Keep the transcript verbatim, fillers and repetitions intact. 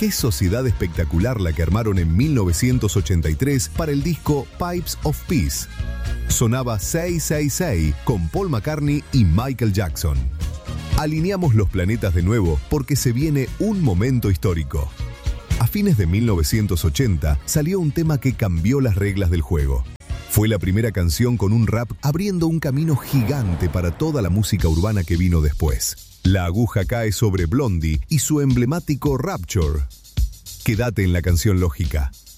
Qué sociedad espectacular la que armaron en mil novecientos ochenta y tres para el disco Pipes of Peace. Sonaba seis seis seis con Paul McCartney y Michael Jackson. Alineamos los planetas de nuevo porque se viene un momento histórico. A fines de mil novecientos ochenta salió un tema que cambió las reglas del juego. Fue la primera canción con un rap abriendo un camino gigante para toda la música urbana que vino después. La aguja cae sobre Blondie y su emblemático Rapture. Quédate en la canción lógica.